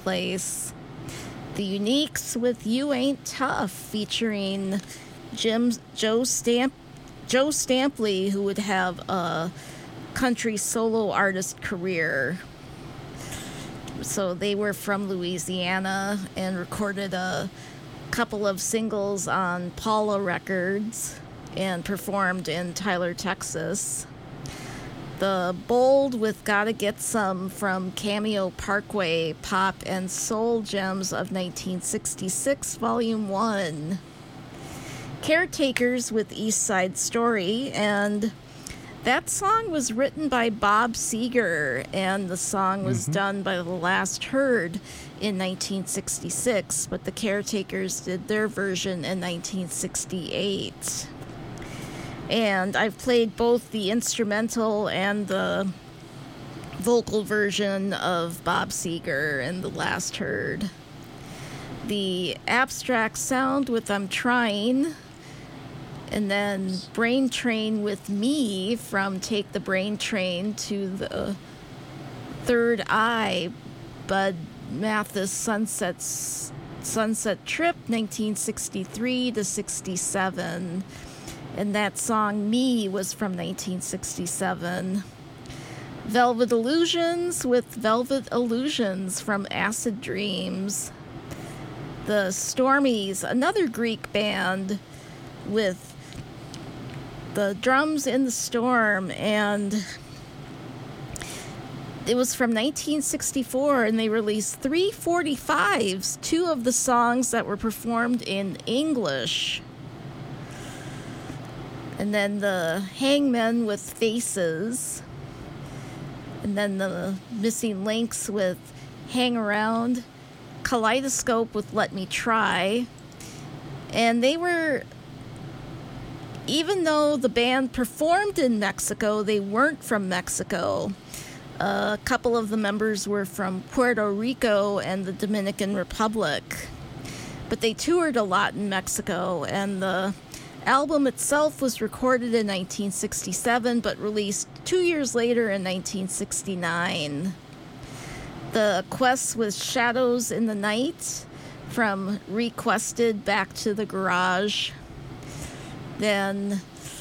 place. The Uniques with You Ain't Tough, featuring Joe Stampley, who would have a country solo artist career. So they were from Louisiana and recorded a couple of singles on Paula Records and performed in Tyler, Texas. The Bold with Gotta Get Some from Cameo Parkway, Pop and Soul Gems of 1966, Volume 1. Caretakers with East Side Story, and that song was written by Bob Seger, and the song was done by The Last Heard in 1966, but the Caretakers did their version in 1968. And I've played both the instrumental and the vocal version of Bob Seger and The Last Heard. The Abstract Sound with I'm Trying, and then Brain Train with Me from Take the Brain Train to the Third Eye, Bud Mathis Sunset Trip, 1963 to 67. And that song, Me, was from 1967. Velvet Illusions with Velvet Illusions from Acid Dreams. The Stormies, another Greek band, with the Drums in the Storm, and it was from 1964, and they released 3 45s, 2 of the songs that were performed in English. And then the Hangmen with Faces, and then the Missing Links with Hang Around, Kaleidoscope with Let Me Try. And they were, even though the band performed in Mexico, they weren't from Mexico. A couple of the members were from Puerto Rico and the Dominican Republic. But they toured a lot in Mexico, and the album itself was recorded in 1967, but released 2 years later in 1969. The Quest with Shadows in the Night from Requested, Back to the Garage. Then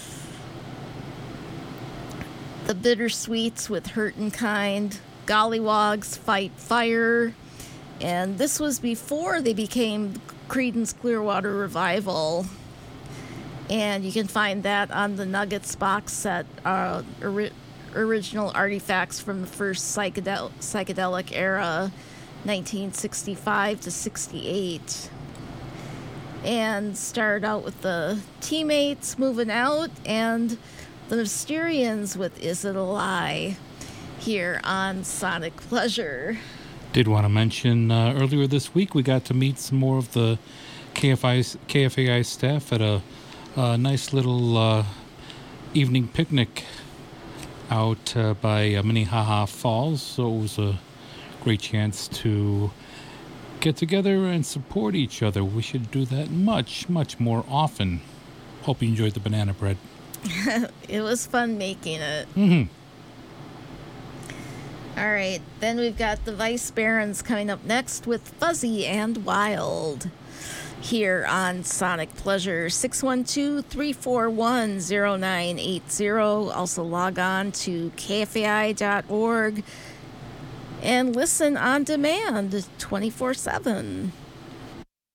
the Bittersweets with Hurtin' Kind, Gollywogs, Fight Fire, and this was before they became Creedence Clearwater Revival. And you can find that on the Nuggets box set, original artifacts from the first psychedelic era, 1965 to 68. And started out with the Teammates, Moving Out, and the Mysterians with Is It a Lie, here on Sonic Pleasure. Did want to mention earlier this week we got to meet some more of the KFAI staff at a nice little evening picnic out by Minnehaha Falls. So it was a great chance to get together and support each other. We should do that much, much more often. Hope you enjoyed the banana bread. It was fun making it. All right, then we've got the Vice Barons coming up next with Fuzzy and Wild here on Sonic Pleasure. 612-341-0980. Also log on to kfai.org and listen on demand 24/7.